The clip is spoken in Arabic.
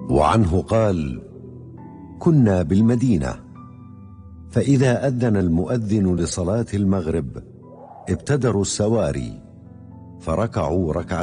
وعنه قال: كنا بالمدينة، فإذا أذن المؤذن لصلاة المغرب ابتدروا السواري فركعوا ركعتين